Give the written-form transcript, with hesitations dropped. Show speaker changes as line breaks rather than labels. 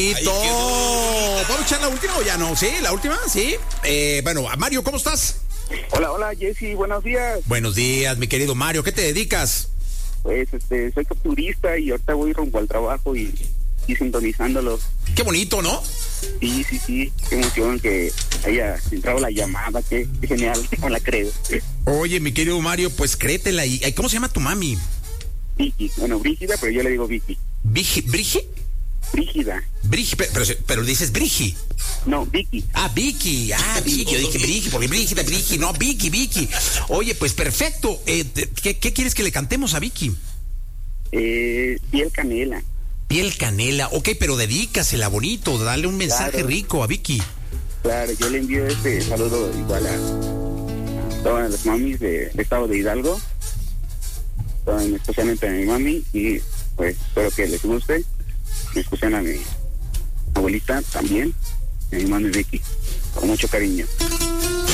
¿Vamos a echar la última o ya no? ¿Sí? ¿La última? ¿Sí? Bueno, Mario, ¿cómo estás?
Hola, Jesse, buenos días.
Buenos días, mi querido Mario. ¿Qué te dedicas?
Pues, soy capturista y ahorita voy rumbo al trabajo y sintonizándolo.
Qué bonito, ¿no?
Sí. Qué emoción que haya entrado la llamada. Qué genial, no la creo.
Oye, mi querido Mario, pues créetela. ¿Cómo se llama tu mami?
Vicky. Bueno, Brígida, pero yo le digo Vicky.
¿Brigi?
Brígida.
Brigi, pero dices Brigi.
No, Vicky.
Vicky. Vicky. Yo dije Brigi, porque Brígida, Brigi. No, Vicky. Oye, pues perfecto. ¿Qué quieres que le cantemos a Vicky?
Piel Canela.
Piel Canela. Ok, pero dedícasela bonito. Dale un mensaje rico a Vicky.
Claro, yo le envío este saludo igual a todas las mamis del estado de Hidalgo. Especialmente a mi mami. Y pues espero que les guste. Me escuchan a mi abuelita también, a mi mami Vicky, con mucho cariño.